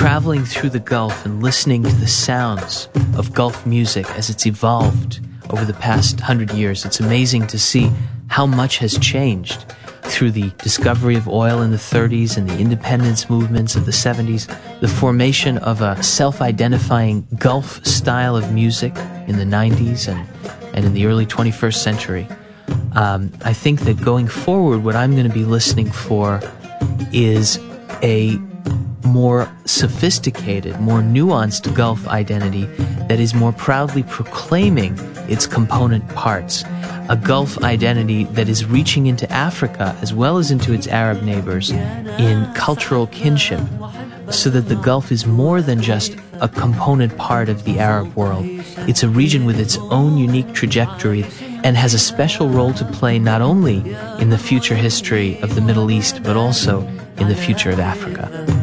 traveling through the Gulf and listening to the sounds of Gulf music as it's evolved over the past 100 years. It's amazing to see how much has changed through the discovery of oil in the 30s and the independence movements of the 70s, the formation of a self-identifying Gulf style of music in the 90s and in the early 21st century. I think that going forward, what I'm going to be listening for is a more sophisticated, more nuanced Gulf identity that is more proudly proclaiming its component parts. A Gulf identity that is reaching into Africa as well as into its Arab neighbors in cultural kinship, so that the Gulf is more than just a component part of the Arab world. It's a region with its own unique trajectory and has a special role to play not only in the future history of the Middle East, but also in the future of Africa.